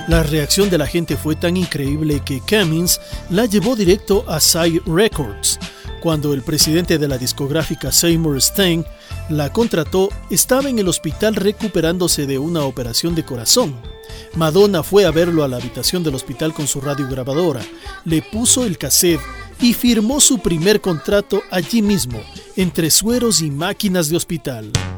La reacción de la gente fue tan increíble que Cummings la llevó directo a Sire Records. Cuando el presidente de la discográfica Seymour Stein la contrató, estaba en el hospital recuperándose de una operación de corazón. Madonna fue a verlo a la habitación del hospital con su radiograbadora, le puso el cassette y firmó su primer contrato allí mismo, entre sueros y máquinas de hospital.